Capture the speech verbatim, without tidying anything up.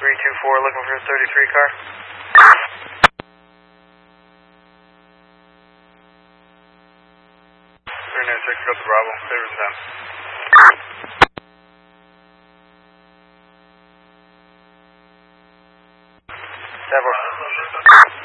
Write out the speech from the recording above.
three two four, looking for a thirty-three car. three nine six, go to Bravo, favors ten. Several.